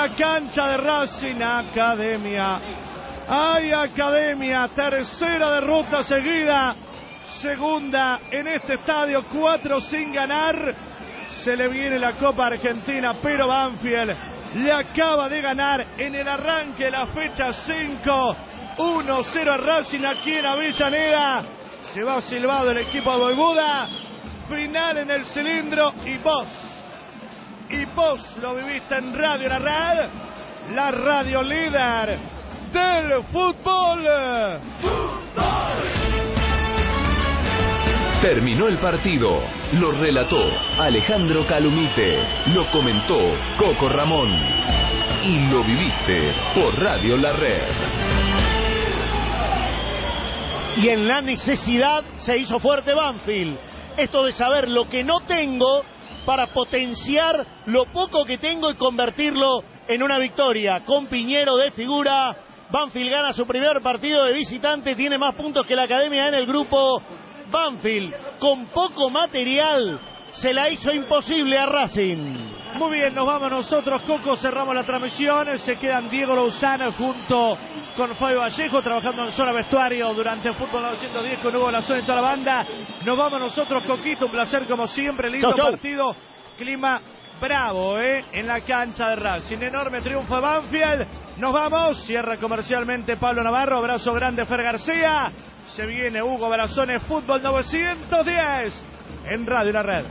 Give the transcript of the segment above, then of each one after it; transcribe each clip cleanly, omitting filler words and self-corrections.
la cancha de Racing. Academia. Hay Academia, tercera derrota seguida, segunda en este estadio, 4 sin ganar. Se le viene la Copa Argentina, pero Banfield le acaba de ganar en el arranque de la fecha 5, 1-0 a Racing aquí en Avellaneda. Se va silbado el equipo de Boibuda. Final en el cilindro y vos lo viviste en Radio La Red, la radio líder del fútbol. Terminó el partido, lo relató Alejandro Calumite, lo comentó Coco Ramón y lo viviste por Radio La Red. Y en la necesidad se hizo fuerte Banfield. Esto de saber lo que no tengo para potenciar lo poco que tengo y convertirlo en una victoria. Con Piñero de figura, Banfield gana su primer partido de visitante, tiene más puntos que la Academia en el grupo. Banfield, con poco material, se la hizo imposible a Racing. Muy bien, nos vamos nosotros, Coco, cerramos la transmisión. Se quedan Diego Lozano junto con Fabio Vallejo, trabajando en zona vestuario durante el Fútbol 910 con Hugo Lazón y toda la banda. Nos vamos nosotros, Coquito, un placer como siempre, lindo chau. partido, clima bravo, en la cancha de Racing. Enorme triunfo de Banfield. Nos vamos, cierra comercialmente Pablo Navarro, abrazo grande Fer García. Se viene Hugo Barazones, Fútbol 910 en Radio La Red.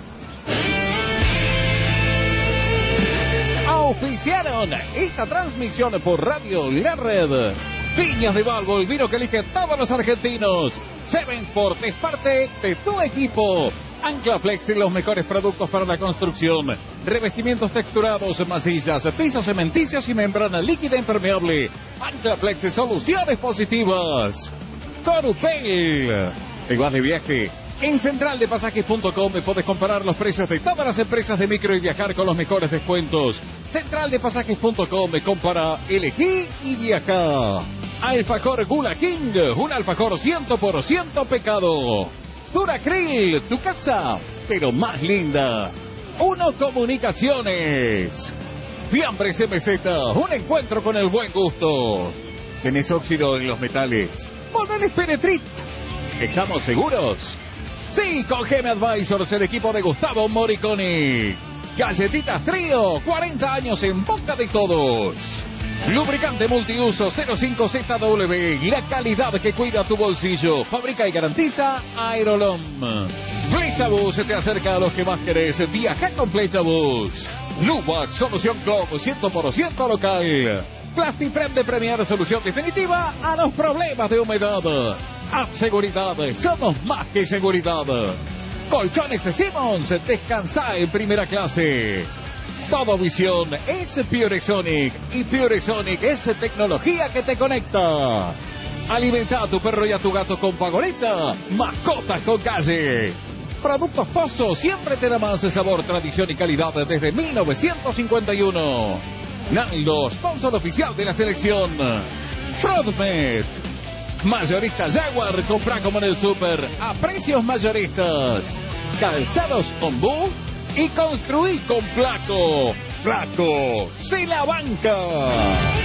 Auspiciaron esta transmisión por Radio La Red. Viñas de Balbo, el vino que elige todos los argentinos. Seven Sport es parte de tu equipo. Anclaflex, los mejores productos para la construcción. Revestimientos texturados, masillas, pisos cementicios y membrana líquida impermeable. Anclaflex, soluciones positivas. Corupel. ¿Te vas de viaje? En centraldepasajes.com puedes comparar los precios de todas las empresas de micro y viajar con los mejores descuentos. Centraldepasajes.com, compara, elegí y viaja. Alfajor Gula King, un alfajor 100% pecado. Duracril, tu casa, pero más linda. Uno Comunicaciones. Fiambres MZ, un encuentro con el buen gusto. ¿Tenés óxido en los metales? Ponele Penetrit. ¿Estamos seguros? Sí, con GM Advisors, el equipo de Gustavo Moriconi. Galletitas Trío, 40 años en boca de todos. Lubricante multiuso 05ZW, la calidad que cuida tu bolsillo. Fabrica y garantiza Aerolom. Flechabus te acerca a los que más querés. Viaja con Flechabus. Lubac, solución COM 100% local. Plastiprem de Premier, solución definitiva a los problemas de humedad. Seguridad, somos más que seguridad. Colchones Simmons, descansa en primera clase. Todo Visión es Purexonic y Purexonic es tecnología que te conecta. Alimenta a tu perro y a tu gato con Pagoneta, mascotas con calle. Productos Pozo siempre te da más sabor, tradición y calidad desde 1951. Naldo, sponsor oficial de la selección. Prodmed. Mayorista Jaguar, compra como en el súper a precios mayoristas. Calzados Ombú y construí con Flaco. Flaco, se la banca.